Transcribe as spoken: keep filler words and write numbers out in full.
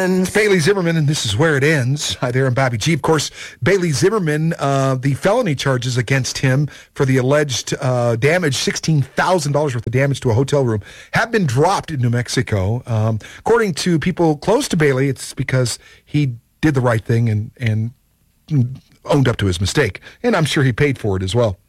It's Bailey Zimmerman, and this is where it ends. Hi there, I'm Bobby G. Of course, Bailey Zimmerman, uh, the felony charges against him for the alleged uh, damage, sixteen thousand dollars worth of damage to a hotel room, have been dropped in New Mexico. Um, according to people close to Bailey, it's because he did the right thing and, and owned up to his mistake. And I'm sure he paid for it as well.